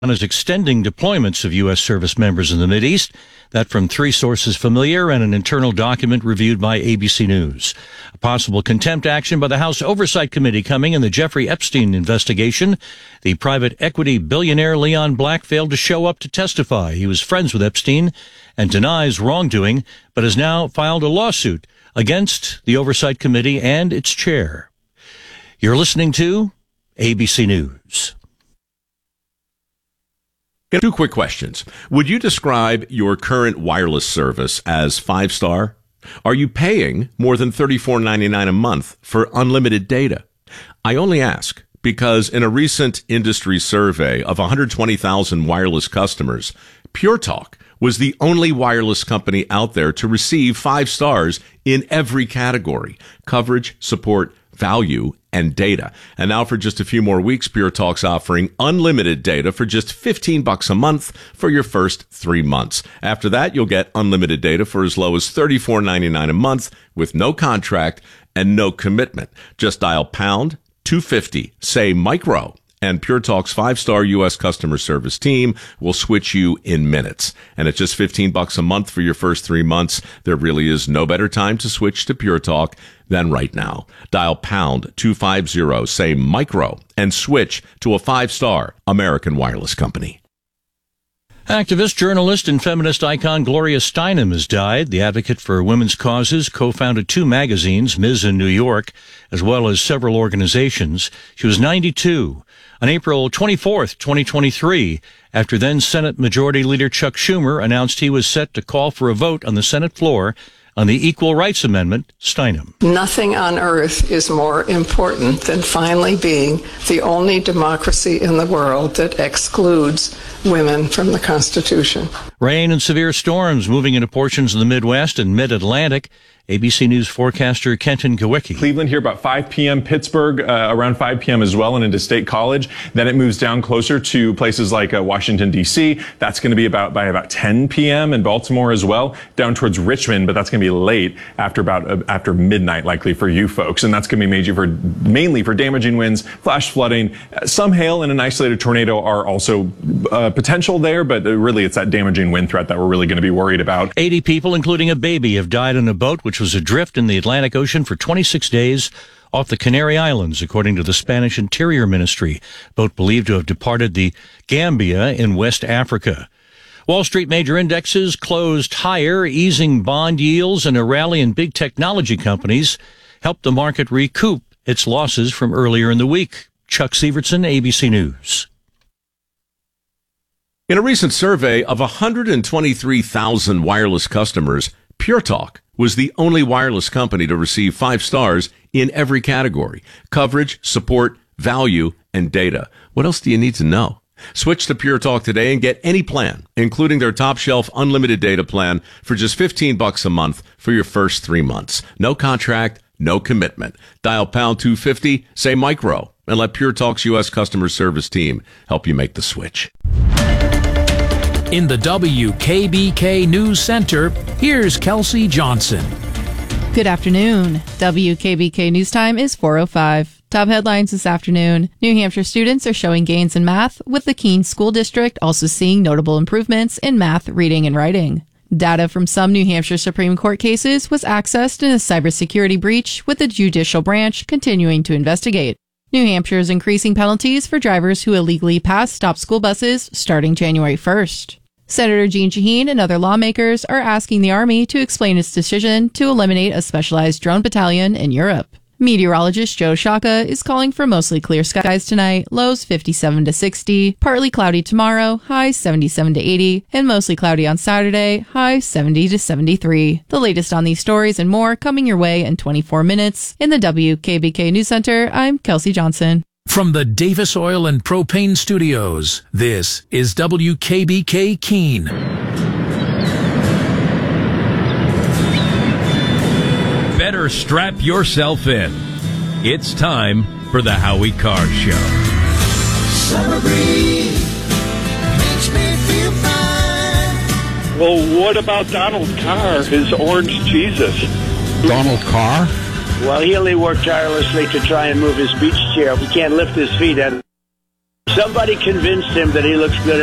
is extending deployments of U.S. service members in the Mideast. That from three sources familiar and an internal document reviewed by ABC News. A possible contempt action by the House Oversight Committee coming in the Jeffrey Epstein investigation. The private equity billionaire Leon Black failed to show up to testify. He was friends with Epstein and denies wrongdoing, but has now filed a lawsuit against the Oversight Committee and its chair. You're listening to ABC News. Two quick questions. Would you describe your current wireless service as 5-star? Are you paying more than $34.99 a month for unlimited data? I only ask because in a recent industry survey of 120,000 wireless customers, Pure Talk was the only wireless company out there to receive 5 stars in every category: coverage, support, value, and data. And now for just a few more weeks, Pure Talk's offering unlimited data for just $15 a month for your first 3 months. After that, you'll get unlimited data for as low as $34.99 a month with no contract and no commitment. Just dial pound 250, say micro, and Pure Talk's 5-star U.S. customer service team will switch you in minutes. And at just $15 a month for your first 3 months, there really is no better time to switch to Pure Talk than right now. Dial pound 250, say micro, and switch to a 5-star American wireless company. Activist, journalist, and feminist icon Gloria Steinem has died. The advocate for women's causes co-founded 2 magazines, Ms. in New York, as well as several organizations. She was 92. On April 24th, 2023, after then Senate Majority Leader Chuck Schumer announced he was set to call for a vote on the Senate floor on the Equal Rights Amendment, Steinem. Nothing on earth is more important than finally being the only democracy in the world that excludes women from the Constitution. Rain and severe storms moving into portions of the Midwest and Mid-Atlantic. ABC News forecaster Kenton Kawicki. Cleveland here about 5 p.m. Pittsburgh around 5 p.m. as well and into State College. Then it moves down closer to places like Washington, D.C. That's going to be by about 10 p.m. in Baltimore as well, down towards Richmond, but that's going to be late after midnight likely for you folks. And that's going to be mainly for damaging winds, flash flooding. Some hail and an isolated tornado are also potential there, but really it's that damaging wind threat that we're really going to be worried about. 80 people, including a baby, have died on a boat which was adrift in the Atlantic Ocean for 26 days off the Canary Islands, according to the Spanish Interior Ministry. Boat believed to have departed the Gambia in West Africa. Wall Street major indexes closed higher, easing bond yields, and a rally in big technology companies helped the market recoup its losses from earlier in the week. Chuck Sievertson, ABC News. In a recent survey of 123,000 wireless customers, Pure Talk was the only wireless company to receive 5 stars in every category: coverage, support, value, and data. What else do you need to know? Switch to Pure Talk today and get any plan, including their top shelf unlimited data plan for just $15 a month for your first 3 months. No contract, no commitment. Dial pound 250, say micro, and let Pure Talk's U.S. customer service team help you make the switch. In the WKBK News Center, here's Kelsey Johnson. Good afternoon. WKBK News Time is 4:05. Top headlines this afternoon. New Hampshire students are showing gains in math, with the Keene School District also seeing notable improvements in math, reading, and writing. Data from some New Hampshire Supreme Court cases was accessed in a cybersecurity breach, with the judicial branch continuing to investigate. New Hampshire is increasing penalties for drivers who illegally pass stop school buses starting January 1st. Senator Jeanne Shaheen and other lawmakers are asking the Army to explain its decision to eliminate a specialized drone battalion in Europe. Meteorologist Joe Shaka is calling for mostly clear skies tonight, lows 57 to 60, partly cloudy tomorrow, highs 77 to 80, and mostly cloudy on Saturday, highs 70 to 73. The latest on these stories and more coming your way in 24 minutes. In the WKBK News Center, I'm Kelsey Johnson. From the Davis Oil and Propane Studios, this is WKBK Keene. Better strap yourself in. It's time for the Howie Carr Show. Summer breeze makes me feel fine. Well, what about Donald Carr, his orange Jesus? Donald Carr? Well, he only worked tirelessly to try and move his beach chair. He can't lift his feet out of Somebody convinced him that he looks good